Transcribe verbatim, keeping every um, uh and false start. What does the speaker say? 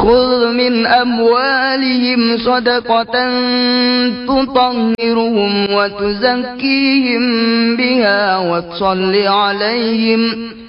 خذ من أموالهم صدقة تطهرهم وتزكيهم بها وتصل عليهم